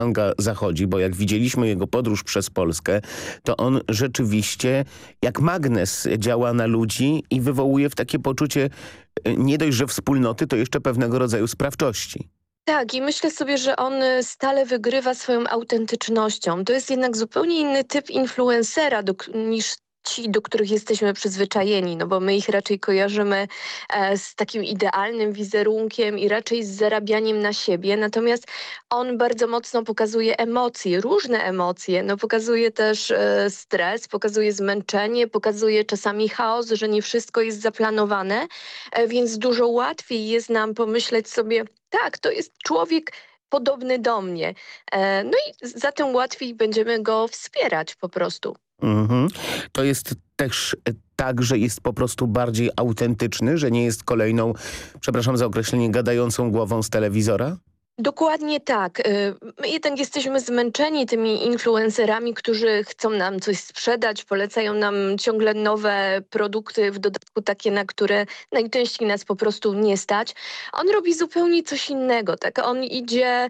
zachodzi, bo jak widzieliśmy jego podróż przez Polskę, to on rzeczywiście jak magnes działa na ludzi i wywołuje w takie poczucie nie dość, że wspólnoty, to jeszcze pewnego rodzaju sprawczości. Tak, i myślę sobie, że on stale wygrywa swoją autentycznością. To jest jednak zupełnie inny typ influencera niż ci, do których jesteśmy przyzwyczajeni, no bo my ich raczej kojarzymy z takim idealnym wizerunkiem i raczej z zarabianiem na siebie. Natomiast on bardzo mocno pokazuje emocje, różne emocje. No pokazuje też stres, pokazuje zmęczenie, pokazuje czasami chaos, że nie wszystko jest zaplanowane, więc dużo łatwiej jest nam pomyśleć sobie, tak, to jest człowiek podobny do mnie. No i zatem łatwiej będziemy go wspierać po prostu. Mhm. To jest też tak, że jest po prostu bardziej autentyczny, że nie jest kolejną, przepraszam za określenie, gadającą głową z telewizora? Dokładnie tak. My jednak jesteśmy zmęczeni tymi influencerami, którzy chcą nam coś sprzedać, polecają nam ciągle nowe produkty, w dodatku takie, na które najczęściej nas po prostu nie stać. On robi zupełnie coś innego, tak? On idzie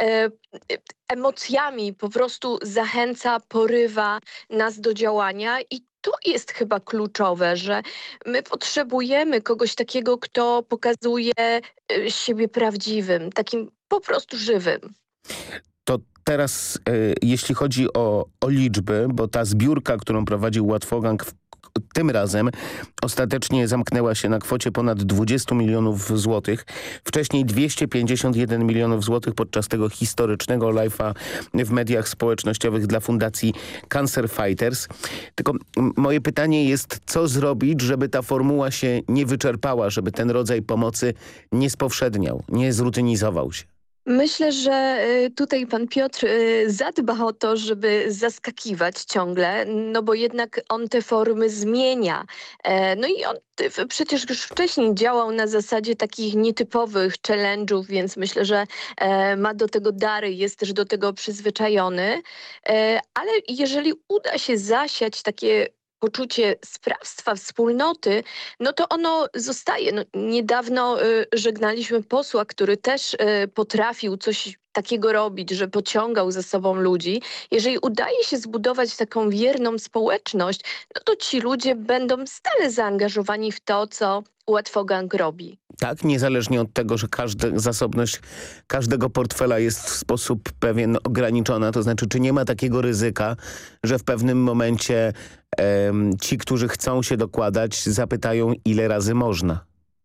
emocjami, po prostu zachęca, porywa nas do działania i to jest chyba kluczowe, że my potrzebujemy kogoś takiego, kto pokazuje siebie prawdziwym, takim po prostu żywym. To teraz, jeśli chodzi o liczby, bo ta zbiórka, którą prowadził Łatwogang tym razem ostatecznie zamknęła się na kwocie ponad 20 milionów złotych. Wcześniej 251 milionów złotych podczas tego historycznego live'a w mediach społecznościowych dla fundacji Cancer Fighters. Tylko moje pytanie jest, co zrobić, żeby ta formuła się nie wyczerpała, żeby ten rodzaj pomocy nie spowszedniał, nie zrutynizował się? Myślę, że tutaj pan Piotr zadba o to, żeby zaskakiwać ciągle, no bo jednak on te formy zmienia. No i on przecież już wcześniej działał na zasadzie takich nietypowych challenge'ów, więc myślę, że ma do tego dary, jest też do tego przyzwyczajony. Ale jeżeli uda się zasiać takie poczucie sprawstwa, wspólnoty, no to ono zostaje. No, niedawno żegnaliśmy posła, który też potrafił coś takiego robić, że pociągał ze sobą ludzi. Jeżeli udaje się zbudować taką wierną społeczność, no to ci ludzie będą stale zaangażowani w to, co Łatwogang robi. Tak, niezależnie od tego, że zasobność każdego portfela jest w sposób pewien ograniczona, to znaczy, czy nie ma takiego ryzyka, że w pewnym momencie ci, którzy chcą się dokładać, zapytają, ile razy można?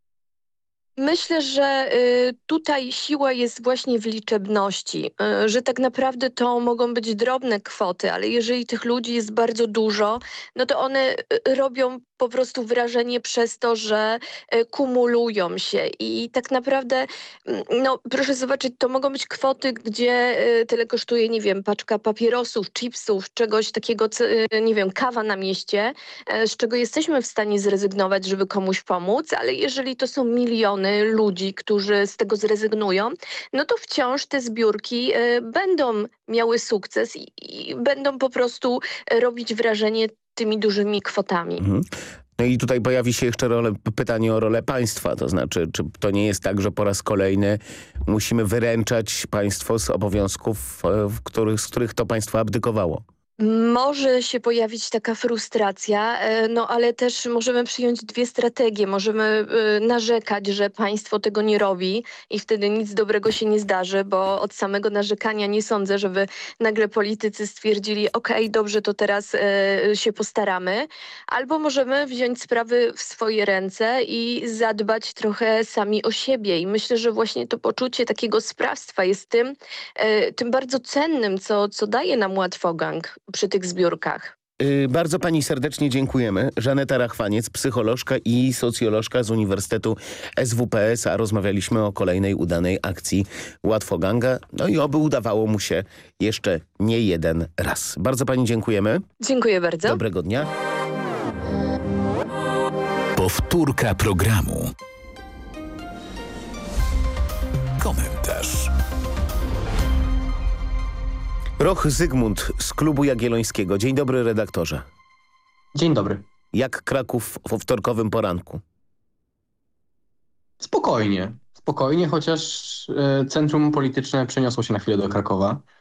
Myślę, że tutaj siła jest właśnie w liczebności, że tak naprawdę to mogą być drobne kwoty, ale jeżeli tych ludzi jest bardzo dużo, no to one robią po prostu wrażenie przez to, że kumulują się i tak naprawdę, no proszę zobaczyć, to mogą być kwoty, gdzie tyle kosztuje, nie wiem, paczka papierosów, chipsów, czegoś takiego, nie wiem, kawa na mieście, z czego jesteśmy w stanie zrezygnować, żeby komuś pomóc, ale jeżeli to są miliony ludzi, którzy z tego zrezygnują, no to wciąż te zbiórki będą miały sukces i będą po prostu robić wrażenie tymi dużymi kwotami. Mhm. No i tutaj pojawi się jeszcze pytanie o rolę państwa, to znaczy, czy to nie jest tak, że po raz kolejny musimy wyręczać państwo z obowiązków, z których to państwo abdykowało? Może się pojawić taka frustracja, no ale też możemy przyjąć dwie strategie. Możemy narzekać, że państwo tego nie robi i wtedy nic dobrego się nie zdarzy, bo od samego narzekania nie sądzę, żeby nagle politycy stwierdzili, okej, dobrze, to teraz się postaramy. Albo możemy wziąć sprawy w swoje ręce i zadbać trochę sami o siebie. I myślę, że właśnie to poczucie takiego sprawstwa jest tym bardzo cennym, co daje nam Łatwogang przy tych zbiórkach. Bardzo pani serdecznie dziękujemy. Żaneta Rachwaniec, psycholożka i socjolożka z Uniwersytetu SWPS, a rozmawialiśmy o kolejnej udanej akcji Łatwoganga. No i oby udawało mu się jeszcze nie jeden raz. Bardzo pani dziękujemy. Dziękuję bardzo. Dobrego dnia. Powtórka programu. Komentarz. Roch Zygmunt z Klubu Jagiellońskiego. Dzień dobry, redaktorze. Dzień dobry. Jak Kraków po wtorkowym poranku? Spokojnie, chociaż centrum polityczne przeniosło się na chwilę do Krakowa.